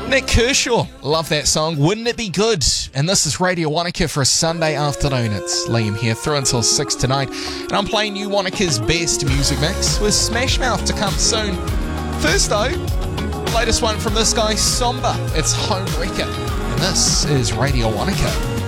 Nick Kershaw, love that song. Wouldn't it be good? And this is Radio Wanaka for a Sunday afternoon. It's Liam here, through until 6 tonight. And I'm playing you Wanaka's best music mix with Smash Mouth to come soon. First though, latest one from this guy, Somber. It's Home Wrecker. And this is Radio Wanaka.